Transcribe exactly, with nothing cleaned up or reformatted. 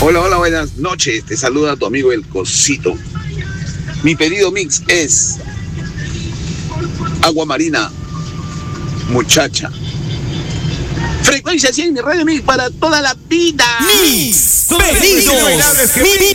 Hola, hola, buenas noches. Te saluda tu amigo El Cosito. Mi pedido mix es agua marina, muchacha. Frecuencia cien, mi radio mix para toda la vida. Mis pedidos.